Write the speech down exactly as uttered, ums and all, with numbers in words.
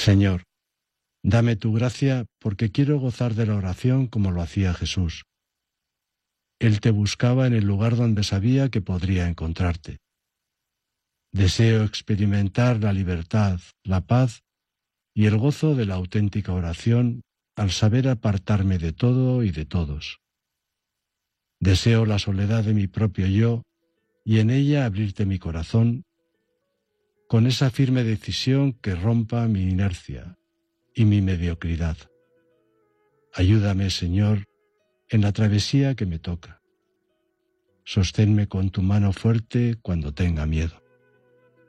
Señor, dame tu gracia porque quiero gozar de la oración como lo hacía Jesús. Él te buscaba en el lugar donde sabía que podría encontrarte. Deseo experimentar la libertad, la paz y el gozo de la auténtica oración al saber apartarme de todo y de todos. Deseo la soledad de mi propio yo y en ella abrirte mi corazón con esa firme decisión que rompa mi inercia y mi mediocridad. Ayúdame, Señor, en la travesía que me toca. Sosténme con tu mano fuerte cuando tenga miedo.